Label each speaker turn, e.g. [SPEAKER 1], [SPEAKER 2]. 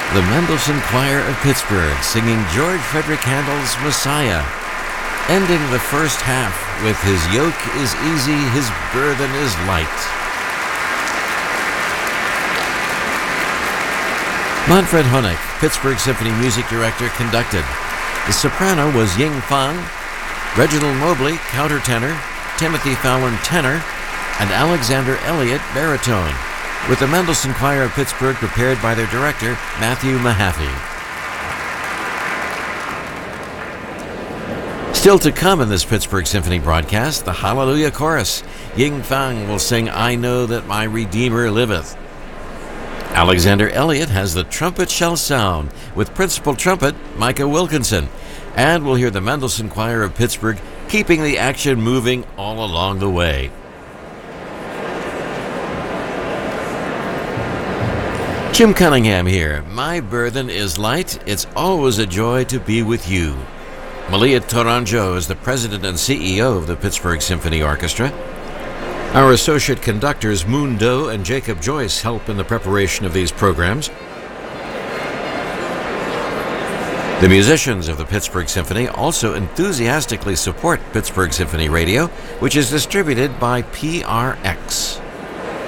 [SPEAKER 1] The Mendelssohn Choir of Pittsburgh singing George Frederick Handel's Messiah, ending the first half with His yoke is easy, His burden is light. Manfred Honeck, Pittsburgh Symphony Music Director, conducted. The soprano was Ying Fang, Reginald Mobley, countertenor, Timothy Fallon, tenor, and Alexander Elliott, baritone, with the Mendelssohn Choir of Pittsburgh prepared by their director, Matthew Mahaffey. Still to come in this Pittsburgh Symphony broadcast, the Hallelujah Chorus. Ying Fang will sing I Know That My Redeemer Liveth. Alexander Elliott has The Trumpet Shall Sound with principal trumpet Micah Wilkinson. And we'll hear the Mendelssohn Choir of Pittsburgh keeping the action moving all along the way. Jim Cunningham here. My burden is light. It's always a joy to be with you. Malia Toranjo is the president and CEO of the Pittsburgh Symphony Orchestra. Our associate conductors Moon Do and Jacob Joyce help in the preparation of these programs. The musicians of the Pittsburgh Symphony also enthusiastically support Pittsburgh Symphony Radio, which is distributed by PRX.